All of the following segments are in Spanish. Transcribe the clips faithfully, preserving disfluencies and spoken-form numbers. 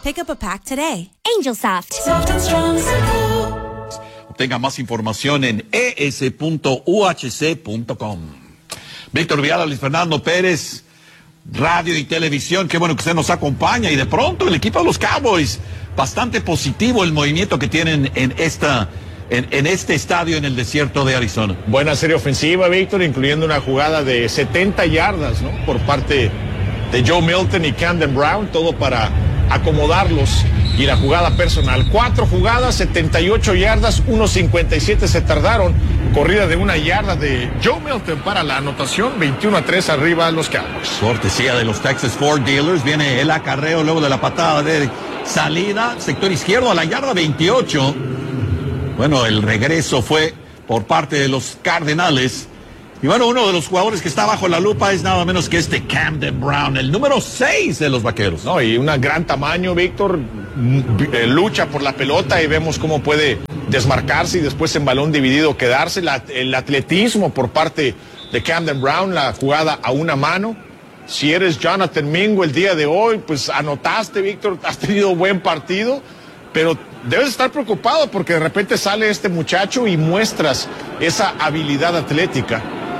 Pick up a pack today. Angel Soft. Soft and strong, Simcoe. Obtenga más información en e s punto u h c punto com. Víctor Viala, Luis Fernando Pérez, radio y televisión, qué bueno que usted nos acompaña. Y de pronto el equipo de los Cowboys, bastante positivo el movimiento que tienen en esta en, en este estadio en el desierto de Arizona. Buena serie ofensiva, Víctor, incluyendo una jugada de setenta yardas, ¿no? Por parte de Joe Milton y Camden Brown, todo para acomodarlos. Y la jugada personal, cuatro jugadas, setenta y ocho yardas, uno cincuenta y siete se tardaron. Corrida de una yarda de Joe Milton para la anotación, veintiuno a tres arriba los Cowboys. Cortesía de los Texas Ford Dealers, viene el acarreo luego de la patada de salida, sector izquierdo a la yarda veintiocho. Bueno, el regreso fue por parte de los Cardenales. Y bueno, uno de los jugadores que está bajo la lupa es nada menos que este Camden Brown, el número seis de los Vaqueros. No, y un gran tamaño, Víctor, eh, lucha por la pelota y vemos cómo puede desmarcarse y después en balón dividido quedarse. La, el atletismo por parte de Camden Brown, la jugada a una mano. Si eres Jonathan Mingo el día de hoy, pues anotaste, Víctor, has tenido buen partido, pero debes estar preocupado porque de repente sale este muchacho y muestras esa habilidad atlética,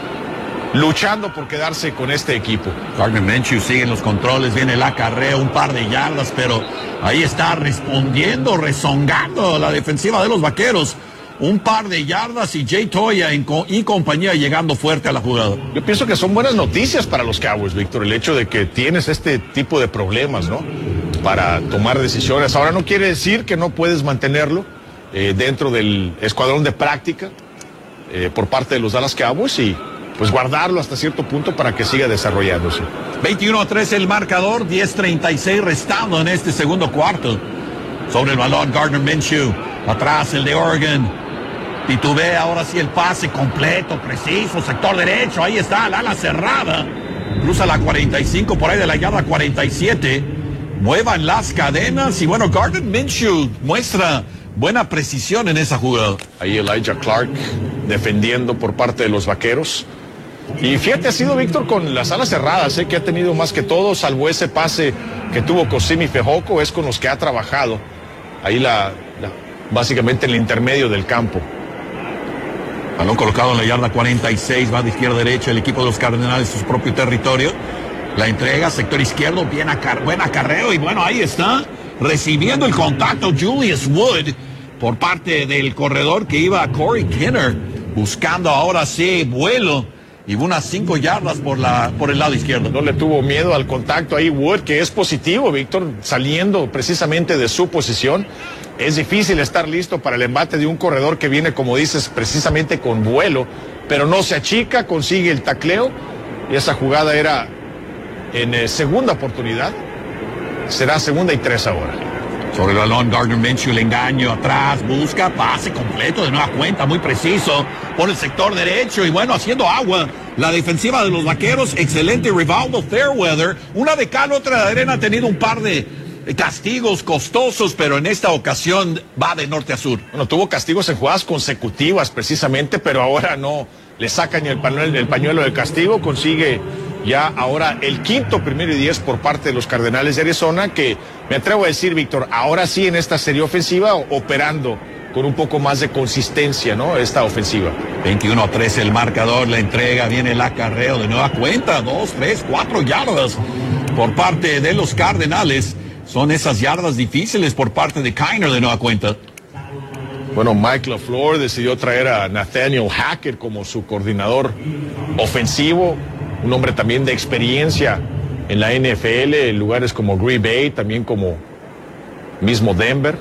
luchando por quedarse con este equipo. Gardner Minshew sigue en los controles, viene el acarreo, un par de yardas, pero ahí está respondiendo, rezongando la defensiva de los Vaqueros. Un par de yardas y Jay Toya en co y compañía llegando fuerte a la jugada. Yo pienso que son buenas noticias para los Cowboys, Víctor, el hecho de que tienes este tipo de problemas, ¿no? Para tomar decisiones. Ahora no quiere decir que no puedes mantenerlo eh, dentro del escuadrón de práctica eh, por parte de los Dallas Cowboys y pues guardarlo hasta cierto punto para que siga desarrollándose. veintiuno a tres el marcador, diez treinta y seis restando en este segundo cuarto. Sobre el balón, Gardner Minshew, atrás el de Oregon. Titubea ahora sí el pase completo, preciso, sector derecho, ahí está, la ala cerrada. Cruza la cuarenta y cinco por ahí de la yarda cuarenta y siete. Muevan las cadenas y bueno, Gardner Minshew muestra buena precisión en esa jugada. Ahí Elijah Clark defendiendo por parte de los Vaqueros. Y fíjate, ha sido Víctor con las alas cerradas, ¿eh? Que ha tenido más que todo, salvo ese pase que tuvo Cosimi Fehoko, es con los que ha trabajado. Ahí la, la básicamente el intermedio del campo. Balón colocado en la yarda cuarenta y seis, va de izquierda a derecha el equipo de los Cardenales en su propio territorio. La entrega, sector izquierdo, bien acar buen acarreo y bueno, ahí está, recibiendo el contacto Julius Wood por parte del corredor que iba a Corey Kinner, buscando ahora sí vuelo y unas cinco yardas por, la, por el lado izquierdo. No le tuvo miedo al contacto ahí Wood, que es positivo, Víctor, saliendo precisamente de su posición. Es difícil estar listo para el embate de un corredor que viene, como dices, precisamente con vuelo, pero no se achica, consigue el tacleo y esa jugada era en eh, segunda oportunidad. Será segunda y tres ahora. Sobre el balón, Gardner Minshew, el engaño atrás, busca, pase completo de nueva cuenta, muy preciso, por el sector derecho y bueno, haciendo agua. La defensiva de los Vaqueros, excelente. Rivaldo Fairweather, una de cal, otra de arena, ha tenido un par de castigos costosos, pero en esta ocasión va de norte a sur. Bueno, tuvo castigos en jugadas consecutivas precisamente, pero ahora no le sacan el pañuelo, el pañuelo de castigo, consigue ya ahora el quinto primero y diez por parte de los Cardenales de Arizona, que me atrevo a decir, Víctor, ahora sí en esta serie ofensiva operando con un poco más de consistencia, ¿no? Esta ofensiva. veintiuno a tres el marcador, la entrega, viene el acarreo de nueva cuenta, dos, tres, cuatro yardas por parte de los Cardenales. Son esas yardas difíciles por parte de Kiner de nueva cuenta. Bueno, Mike LaFleur decidió traer a Nathaniel Hackett como su coordinador ofensivo, un hombre también de experiencia en la N F L, en lugares como Green Bay, también como mismo Denver.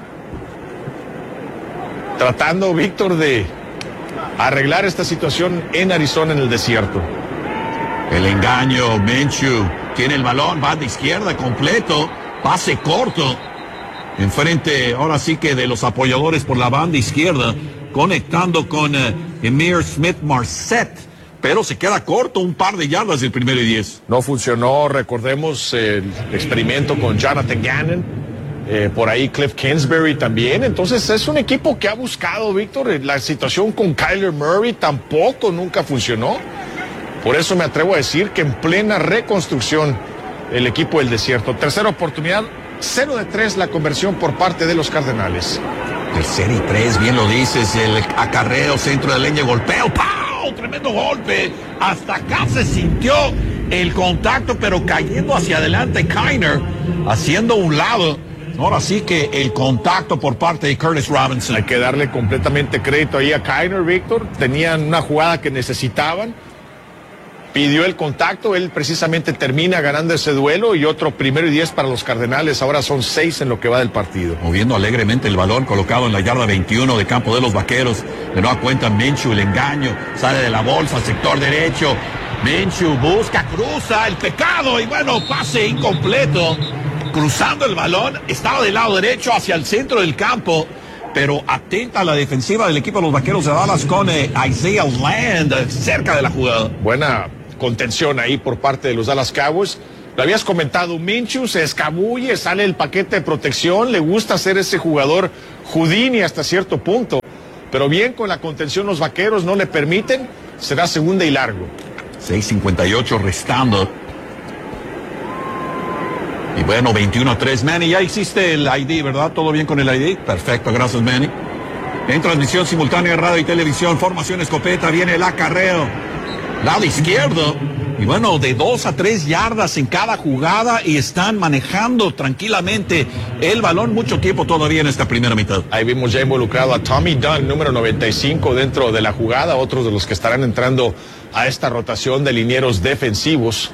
Tratando, Víctor, de arreglar esta situación en Arizona, en el desierto. El engaño, Minshew tiene el balón, va de izquierda completo, pase corto. Enfrente, ahora sí que de los apoyadores por la banda izquierda, conectando con uh, Emir Smith-Marset, pero se queda corto, un par de yardas del primero y diez. No funcionó, recordemos el experimento con Jonathan Gannon, eh, por ahí Cliff Kingsbury también. Entonces es un equipo que ha buscado, Víctor, la situación con Kyler Murray tampoco nunca funcionó. Por eso me atrevo a decir que en plena reconstrucción el equipo del desierto. Tercera oportunidad, cero de tres la conversión por parte de los Cardenales. Tercera y tres, bien lo dices, el acarreo, centro de leña, golpeo, ¡pau! Tremendo golpe. Hasta acá se sintió el contacto, pero cayendo hacia adelante Kiner, haciendo un lado. Ahora sí que el contacto por parte de Curtis Robinson. Hay que darle completamente crédito ahí a Kiner, Víctor. Tenían una jugada que necesitaban. Pidió el contacto, él precisamente termina ganando ese duelo y otro primero y diez para los Cardenales. Ahora son seis en lo que va del partido. Moviendo alegremente el balón, colocado en la yarda veintiuno de campo de los Vaqueros. De nueva cuenta Minshew, el engaño, sale de la bolsa, sector derecho. Minshew busca, cruza el pecado y bueno, pase incompleto. Cruzando el balón, estaba del lado derecho hacia el centro del campo. Pero atenta a la defensiva del equipo de los Vaqueros de Dallas con eh, Isaiah Land eh, cerca de la jugada. Buena contención ahí por parte de los Dallas Cowboys. Lo habías comentado, Minshew se escabulle, sale el paquete de protección, le gusta ser ese jugador Houdini hasta cierto punto. Pero bien con la contención los Vaqueros no le permiten, será segunda y largo. seis cincuenta y ocho restando. Y bueno, veintiuno a tres. Manny, ya hiciste el I D, ¿verdad? ¿Todo bien con el I D? Perfecto, gracias, Manny. En transmisión simultánea, radio y televisión, formación escopeta, viene el acarreo. Lado izquierdo. Y bueno, de dos a tres yardas en cada jugada y están manejando tranquilamente el balón mucho tiempo todavía en esta primera mitad. Ahí vimos ya involucrado a Tommy Dunn, número noventa y cinco dentro de la jugada, otros de los que estarán entrando a esta rotación de linieros defensivos.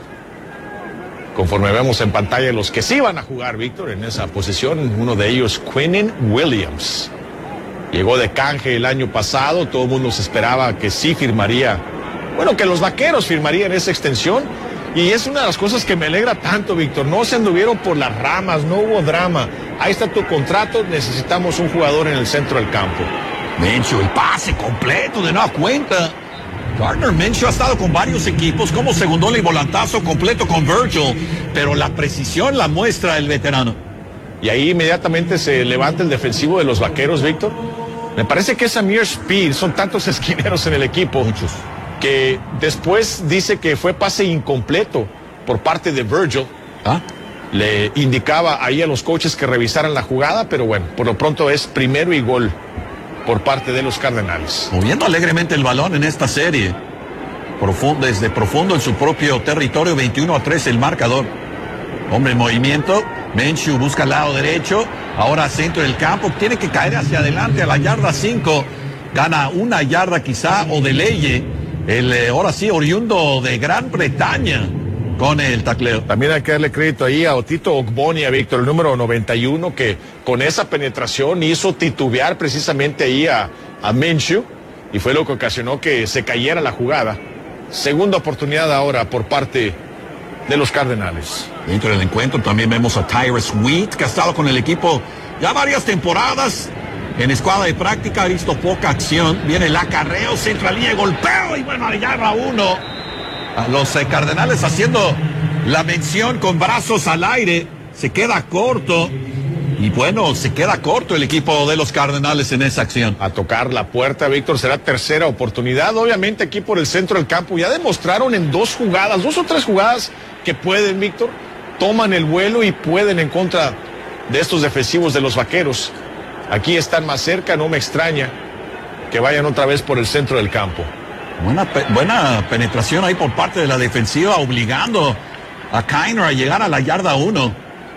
Conforme vemos en pantalla los que sí van a jugar, Víctor, en esa posición, uno de ellos, Quinnen Williams. Llegó de canje el año pasado, todo el mundo se esperaba que sí firmaría, bueno, que los Vaqueros firmarían esa extensión, y es una de las cosas que me alegra tanto, Víctor, no se anduvieron por las ramas, no hubo drama, ahí está tu contrato, necesitamos un jugador en el centro del campo. Minshew, el pase completo, de nueva cuenta. Gardner Minshew ha estado con varios equipos como segundón y volantazo completo con Virgil, pero la precisión la muestra el veterano. Y ahí inmediatamente se levanta el defensivo de los Vaqueros, Víctor. Me parece que es Amir Speed, son tantos esquineros en el equipo. Muchos. Que después dice que fue pase incompleto por parte de Virgil. ¿Ah? Le indicaba ahí a los coaches que revisaran la jugada, pero bueno, por lo pronto es primero y gol por parte de los Cardenales. Moviendo alegremente el balón en esta serie. Profundo, desde profundo en su propio territorio, veintiuno a tres el marcador. Hombre en movimiento. Minshew busca el lado derecho. Ahora centro del campo. Tiene que caer hacia adelante a la yarda cinco. Gana una yarda quizá o de leye. El eh, ahora sí oriundo de Gran Bretaña con el tacleo. También hay que darle crédito ahí a Otito Ogbonnia, Víctor, el número noventa y uno, que con esa penetración hizo titubear precisamente ahí a, a Minshew, y fue lo que ocasionó que se cayera la jugada. Segunda oportunidad ahora por parte de los Cardenales. Dentro del encuentro también vemos a Tyrus Wheat, que ha estado con el equipo ya varias temporadas en escuadra de práctica, ha visto poca acción. Viene el acarreo, centro a línea, golpeo y bueno, a yarda uno. A los eh, Cardenales haciendo la mención con brazos al aire, se queda corto. Y bueno, se queda corto el equipo de los Cardenales en esa acción. A tocar la puerta, Víctor, será tercera oportunidad. Obviamente aquí por el centro del campo ya demostraron en dos jugadas, dos o tres jugadas que pueden, Víctor, toman el vuelo y pueden en contra de estos defensivos de los Vaqueros. Aquí están más cerca, no me extraña que vayan otra vez por el centro del campo. Buena, pe buena penetración ahí por parte de la defensiva, obligando a Kiner a llegar a la yarda uno.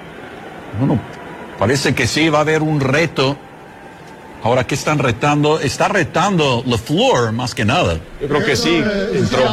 Bueno, parece que sí, va a haber un reto. Ahora, ¿qué están retando? Está retando LaFleur más que nada. Yo creo que sí, entró.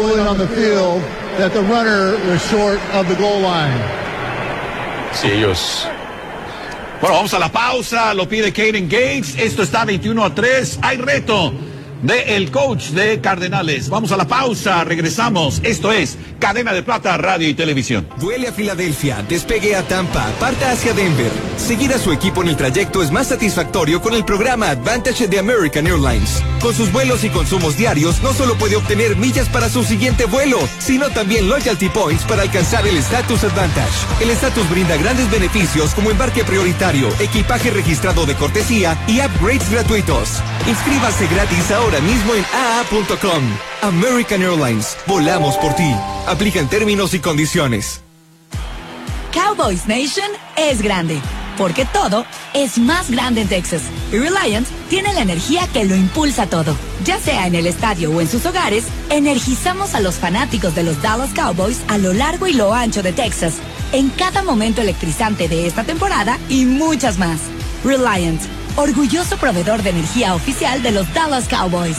Sí, ellos. Bueno, vamos a la pausa, lo pide Caden Gates. Esto está veintiuno a tres. Hay reto del coach de Cardenales. Vamos a la pausa, regresamos. Esto es Cadena de Plata, Radio y Televisión. Vuele a Filadelfia, despegue a Tampa, parta hacia Denver. Seguir a su equipo en el trayecto es más satisfactorio con el programa Advantage de American Airlines. Con sus vuelos y consumos diarios, no solo puede obtener millas para su siguiente vuelo, sino también loyalty points para alcanzar el Status Advantage. El Status brinda grandes beneficios como embarque prioritario, equipaje registrado de cortesía y upgrades gratuitos. Inscríbase gratis ahora mismo en a a punto com. American Airlines, volamos por ti. Aplican términos y condiciones. Cowboys Nation es grande, porque todo es más grande en Texas. Y Reliant tiene la energía que lo impulsa todo. Ya sea en el estadio o en sus hogares, energizamos a los fanáticos de los Dallas Cowboys a lo largo y lo ancho de Texas, en cada momento electrizante de esta temporada y muchas más. Reliant, orgulloso proveedor de energía oficial de los Dallas Cowboys.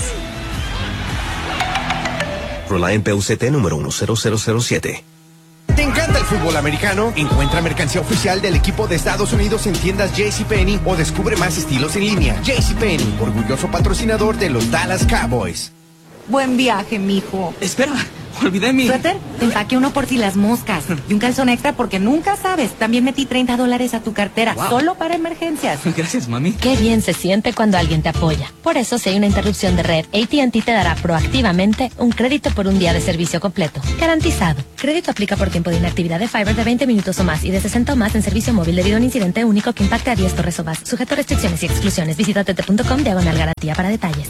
Reliant P U C T número uno cero cero cero siete. ¿Te encanta el fútbol americano? Encuentra mercancía oficial del equipo de Estados Unidos en tiendas JCPenney o descubre más estilos en línea. JCPenney, orgulloso patrocinador de los Dallas Cowboys. Buen viaje, mijo. Espera, olvidé mi... ¿Suéter? Te empaqué uno por si las moscas. Y un calzón extra porque nunca sabes. También metí treinta dólares a tu cartera, wow, solo para emergencias. Gracias, mami. Qué bien se siente cuando alguien te apoya. Por eso, si hay una interrupción de red, A T and T te dará proactivamente un crédito por un día de servicio completo. Garantizado. Crédito aplica por tiempo de inactividad de Fiber de veinte minutos o más y de sesenta o más en servicio móvil debido a un incidente único que impacte a diez torres o más. Sujeto a restricciones y exclusiones. Visita t t punto com diagonal garantía para detalles.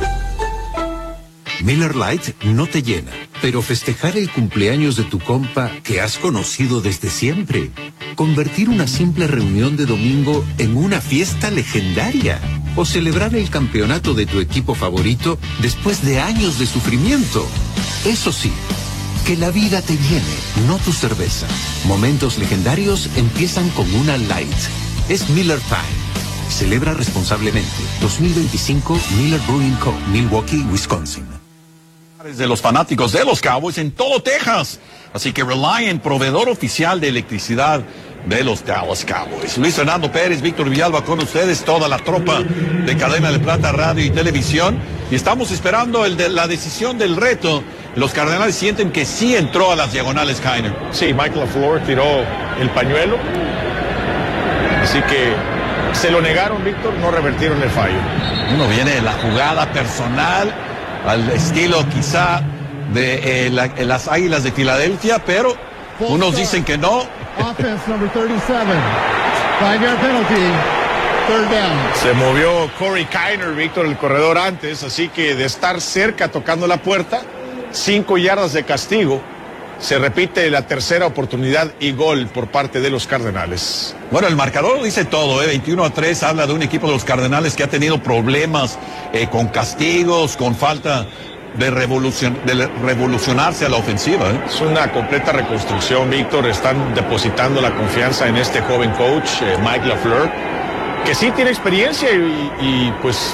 Miller Lite no te llena, pero festejar el cumpleaños de tu compa que has conocido desde siempre, convertir una simple reunión de domingo en una fiesta legendaria, o celebrar el campeonato de tu equipo favorito después de años de sufrimiento. Eso sí, que la vida te llene, no tu cerveza. Momentos legendarios empiezan con una Light. Es Miller Time. Celebra responsablemente. dos mil veinticinco Miller Brewing Co., Milwaukee, Wisconsin. De los fanáticos de los Cowboys en todo Texas. Así que Reliant, proveedor oficial de electricidad de los Dallas Cowboys. Luis Fernando Pérez, Víctor Villalba con ustedes, toda la tropa de Cadena de Plata, radio y televisión. Y estamos esperando el de la decisión del reto. Los Cardenales sienten que sí entró a las diagonales, Kainer. Sí, Michael LaFleur tiró el pañuelo. Así que se lo negaron, Víctor, no revertieron el fallo. Uno viene de la jugada personal, al estilo quizá de eh, la, eh, las Águilas de Filadelfia, pero unos dicen que no. Offense number thirty-seven. Five-yard penalty. Third down. Se movió Corey Kiner, Víctor, el corredor antes, así que de estar cerca tocando la puerta, cinco yardas de castigo. Se repite la tercera oportunidad y gol por parte de los Cardenales. Bueno, el marcador dice todo, ¿eh? veintiuno a tres, habla de un equipo de los Cardenales que ha tenido problemas eh, con castigos, con falta de, revolucion de revolucionarse a la ofensiva. ¿eh? Es una completa reconstrucción, Víctor. Están depositando la confianza en este joven coach, eh, Mike LaFleur, que sí tiene experiencia y, y pues...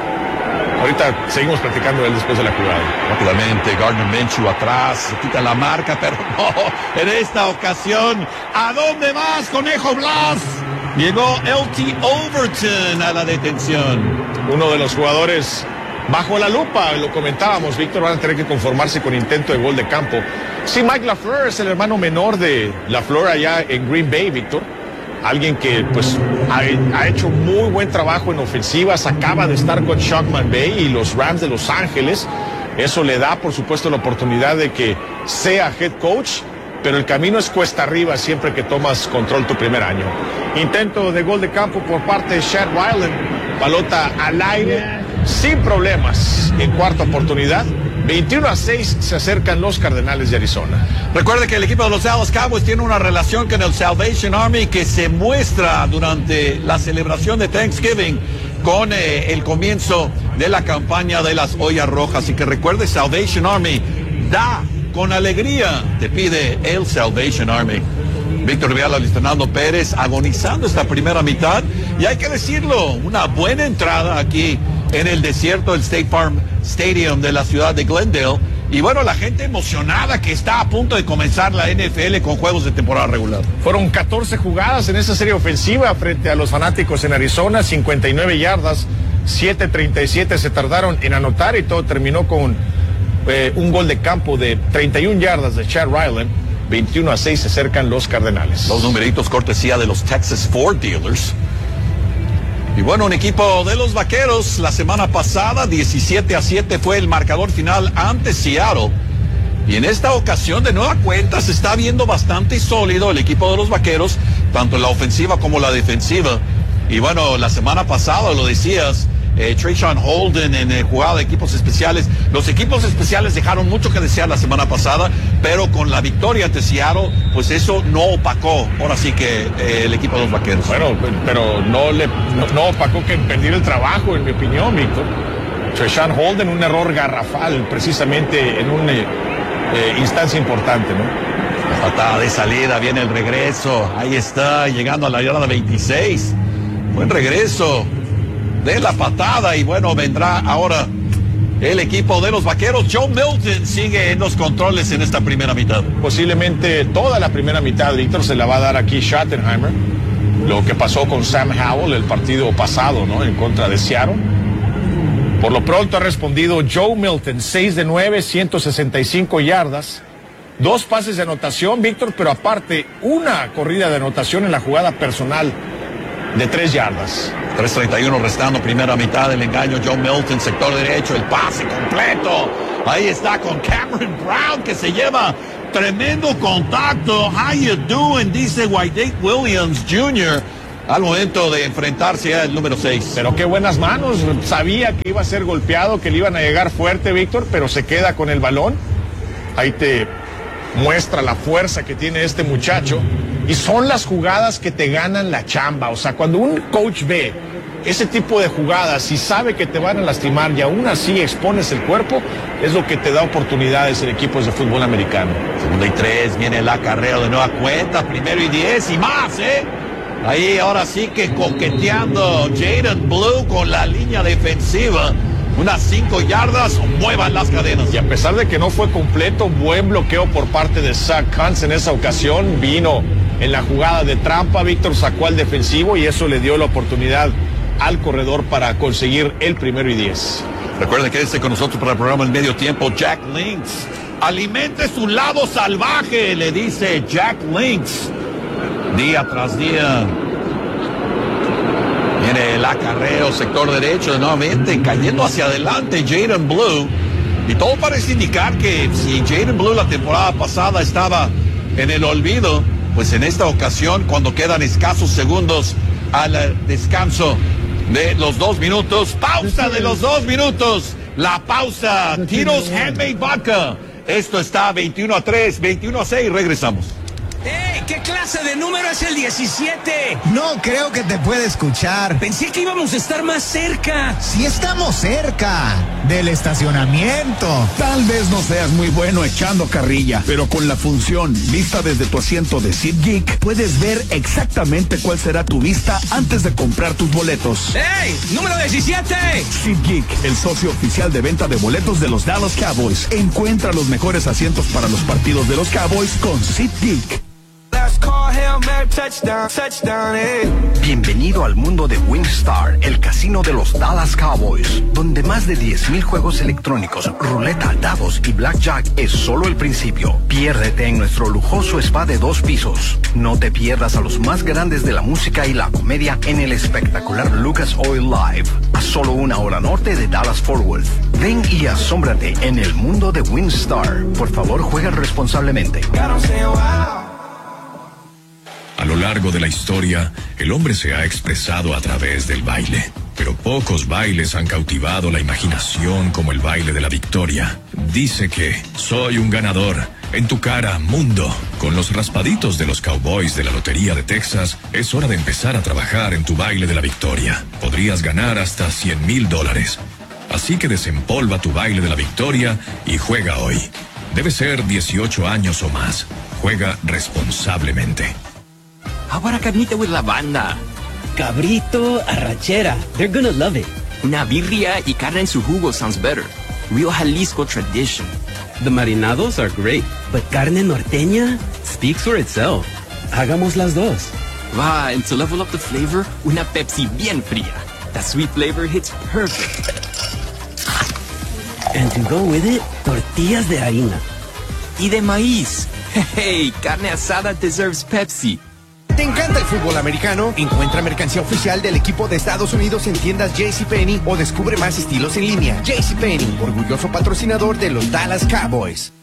ahorita seguimos platicando de él después de la jugada. Rápidamente, Gardner Minshew atrás, se quita la marca, pero no, en esta ocasión, ¿a dónde más, Conejo Blas? Llegó L T Overton a la detención. Uno de los jugadores bajo la lupa, lo comentábamos, Víctor, van a tener que conformarse con intento de gol de campo. Sí, Mike LaFleur es el hermano menor de LaFleur allá en Green Bay, Víctor. Alguien que pues ha, ha hecho muy buen trabajo en ofensivas, acaba de estar con Sean McVay y los Rams de Los Ángeles. Eso le da, por supuesto, la oportunidad de que sea head coach, pero el camino es cuesta arriba siempre que tomas control tu primer año. Intento de gol de campo por parte de Chad Ryland, pelota al aire, sin problemas en cuarta oportunidad. veintiuno a seis se acercan los Cardenales de Arizona. Recuerde que el equipo de los Dallas Cowboys tiene una relación con el Salvation Army que se muestra durante la celebración de Thanksgiving con eh, el comienzo de la campaña de las ollas rojas. Y que recuerde, Salvation Army da con alegría, te pide el Salvation Army. Víctor Viala, Luis Fernando Pérez, agonizando esta primera mitad. Y hay que decirlo, una buena entrada aquí en el desierto del State Farm Stadium de la ciudad de Glendale. Y bueno, la gente emocionada que está a punto de comenzar la N F L con juegos de temporada regular. Fueron catorce jugadas en esa serie ofensiva frente a los fanáticos en Arizona, cincuenta y nueve yardas, siete treinta y siete se tardaron en anotar y todo terminó con eh, un gol de campo de treinta y una yardas de Chad Ryland. veintiuno a seis se acercan los Cardenales. Los numeritos cortesía de los Texas Ford Dealers. Y bueno, un equipo de los Vaqueros la semana pasada, diecisiete a siete fue el marcador final ante Seattle. Y en esta ocasión, de nueva cuenta, se está viendo bastante sólido el equipo de los Vaqueros, tanto en la ofensiva como la defensiva. Y bueno, la semana pasada, lo decías, eh, Trayshawn Holden en eh, jugada de equipos especiales. Los equipos especiales dejaron mucho que desear la semana pasada, pero con la victoria ante Seattle, pues eso no opacó, ahora sí que eh, el equipo de los Vaqueros. Bueno, pero no, le, no, no opacó que perdiera el trabajo, en mi opinión, Víctor. Trayshawn Holden, un error garrafal, precisamente en una eh, instancia importante, ¿no? La patada de salida, viene el regreso, ahí está, llegando a la yarda veintiséis. Buen regreso de la patada y bueno, vendrá ahora el equipo de los Vaqueros. Joe Milton sigue en los controles en esta primera mitad. Posiblemente toda la primera mitad, Víctor, se la va a dar aquí Schottenheimer. Lo que pasó con Sam Howell el partido pasado, ¿no? En contra de Seattle. Por lo pronto ha respondido Joe Milton, seis de nueve, ciento sesenta y cinco yardas. Dos pases de anotación, Víctor, pero aparte una corrida de anotación en la jugada personal de tres yardas. tres treinta y uno restando, primera mitad del engaño. Joe Milton, sector derecho, el pase completo. Ahí está con Cameron Brown, que se lleva tremendo contacto. How you doing? Dice Wyatt Williams junior al momento de enfrentarse al número seis. Pero qué buenas manos. Sabía que iba a ser golpeado, que le iban a llegar fuerte, Víctor, pero se queda con el balón. Ahí te muestra la fuerza que tiene este muchacho. Y son las jugadas que te ganan la chamba. O sea, cuando un coach ve ese tipo de jugadas y sabe que te van a lastimar y aún así expones el cuerpo, es lo que te da oportunidades en equipos de fútbol americano. Segunda y tres, viene el acarreo de nueva cuenta, primero y diez y más, ¿eh? Ahí ahora sí que coqueteando Jaden Blue con la línea defensiva. Unas cinco yardas, muevan las cadenas. Y a pesar de que no fue completo, buen bloqueo por parte de Zach Kuntz en esa ocasión. Vino en la jugada de trampa, Víctor sacó al defensivo y eso le dio la oportunidad al corredor para conseguir el primero y diez. Recuerden que esté con nosotros para el programa El Medio Tiempo, Jack Links. Alimente su lado salvaje, le dice Jack Links. Día tras día. Viene el acarreo, sector derecho, nuevamente cayendo hacia adelante Jaden Blue. Y todo parece indicar que si Jaden Blue la temporada pasada estaba en el olvido, pues en esta ocasión, cuando quedan escasos segundos al descanso de los dos minutos, pausa de los dos minutos, la pausa, Tito's Handmade Vodka. Esto está veintiuno a tres, veintiuno a seis, regresamos. ¡Ey! ¿Qué clase de número es el diecisiete? No creo que te pueda escuchar. Pensé que íbamos a estar más cerca. Si estamos cerca del estacionamiento. Tal vez no seas muy bueno echando carrilla, pero con la función vista desde tu asiento de SeatGeek, puedes ver exactamente cuál será tu vista antes de comprar tus boletos. ¡Ey! ¡Número diecisiete! SeatGeek, el socio oficial de venta de boletos de los Dallas Cowboys. Encuentra los mejores asientos para los partidos de los Cowboys con SeatGeek. Bienvenido al mundo de WinStar, el casino de los Dallas Cowboys, donde más de diez mil juegos electrónicos, ruleta, dados y blackjack es solo el principio. Piérdete en nuestro lujoso spa de dos pisos. No te pierdas a los más grandes de la música y la comedia en el espectacular Lucas Oil Live, a solo una hora norte de Dallas Fort Worth. Ven y asómbrate en el mundo de WinStar. Por favor, juega responsablemente. A lo largo de la historia, el hombre se ha expresado a través del baile. Pero pocos bailes han cautivado la imaginación como el baile de la victoria. Dice que soy un ganador. En tu cara, mundo. Con los raspaditos de los Cowboys de la Lotería de Texas, es hora de empezar a trabajar en tu baile de la victoria. Podrías ganar hasta cien mil dólares. Así que desempolva tu baile de la victoria y juega hoy. Debe ser dieciocho años o más. Juega responsablemente. How about a carnita with lavanda? Cabrito, arrachera. They're gonna love it. Una birria y carne en su jugo sounds better. Real Jalisco tradition. The marinados are great, but carne norteña speaks for itself. Hagamos las dos. Va, and to level up the flavor, una Pepsi bien fría. That sweet flavor hits perfect. And to go with it, tortillas de harina. Y de maíz. Hey, carne asada deserves Pepsi. ¿Te encanta el fútbol americano? Encuentra mercancía oficial del equipo de Estados Unidos en tiendas JCPenney o descubre más estilos en línea. JCPenney, orgulloso patrocinador de los Dallas Cowboys.